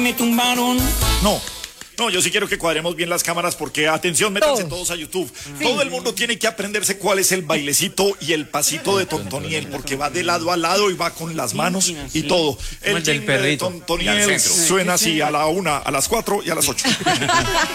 Me tumbaron. No, yo sí quiero que cuadremos bien las cámaras porque, atención, métanse todos a YouTube. Todo el mundo tiene que aprenderse cuál es el bailecito y el pasito de Tontoniel, porque va de lado a lado y va con las manos y todo. El del jingle de perrito. Tontoniel suena así a la 1, a las 4 y a las 8.